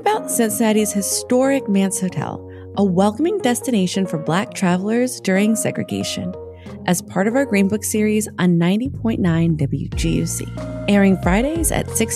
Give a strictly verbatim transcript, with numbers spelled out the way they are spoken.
about Cincinnati's historic Mance Hotel, a welcoming destination for Black travelers during segregation, as part of our Green Book series on ninety point nine W G U C, airing Fridays at six